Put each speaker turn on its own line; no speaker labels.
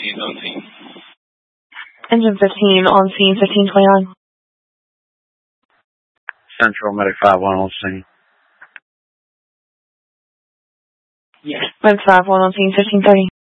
is on scene.
Engine 15 on scene, 1529.
Central Medic 5-1 on scene.
Yes.
Med 5-1 on scene, 1530.